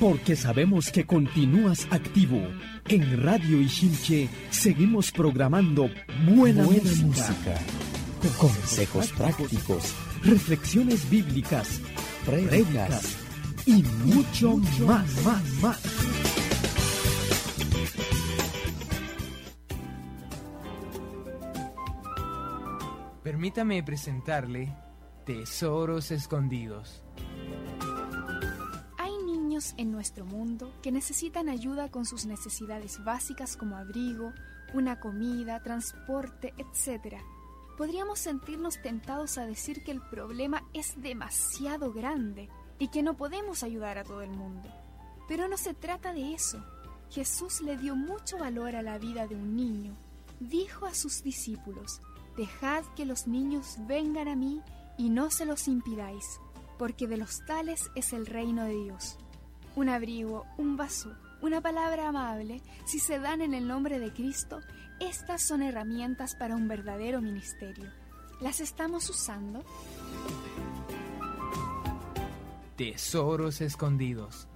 Porque sabemos que continúas activo. En Radio Ichinche seguimos programando buena música. Consejos prácticos, reflexiones bíblicas, prédicas y mucho más. Permítame presentarle Tesoros Escondidos. Hay niños en nuestro mundo que necesitan ayuda con sus necesidades básicas como abrigo, una comida, transporte, etc. Podríamos sentirnos tentados a decir que el problema es demasiado grande y que no podemos ayudar a todo el mundo. Pero no se trata de eso. Jesús le dio mucho valor a la vida de un niño. Dijo a sus discípulos: «Dejad que los niños vengan a mí y no se los impidáis, porque de los tales es el reino de Dios». Un abrigo, un vaso, una palabra amable, si se dan en el nombre de Cristo, estas son herramientas para un verdadero ministerio. ¿Las estamos usando? Tesoros Escondidos.